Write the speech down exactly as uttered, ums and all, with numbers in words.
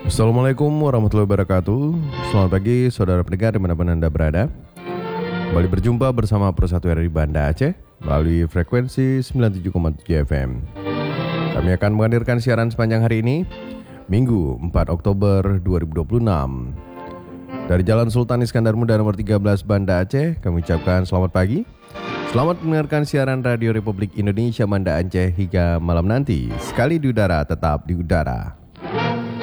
Assalamualaikum warahmatullahi wabarakatuh. Selamat pagi saudara pendengar dimanapun Anda berada. Kembali berjumpa bersama Persatu R I Banda Aceh melalui frekuensi sembilan puluh tujuh koma tujuh F M. Kami akan menghadirkan siaran sepanjang hari ini, Minggu empat Oktober dua ribu dua puluh enam. Dari Jalan Sultan Iskandar Muda nomor tiga belas Banda Aceh, kami ucapkan selamat pagi. Selamat mendengarkan siaran Radio Republik Indonesia Banda Aceh hingga malam nanti. Sekali di udara, tetap di udara.